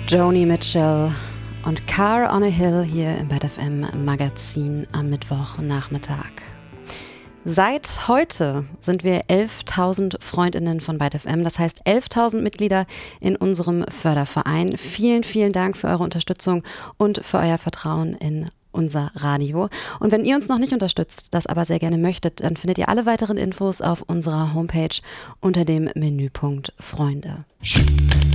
Joni Mitchell und Car on a Hill hier im Byte FM Magazin am Mittwochnachmittag. Seit heute sind wir 11.000 Freundinnen von Byte FM, das heißt 11.000 Mitglieder in unserem Förderverein. Vielen, vielen Dank für eure Unterstützung und für euer Vertrauen in unser Radio. Und wenn ihr uns noch nicht unterstützt, das aber sehr gerne möchtet, dann findet ihr alle weiteren Infos auf unserer Homepage unter dem Menüpunkt Freunde.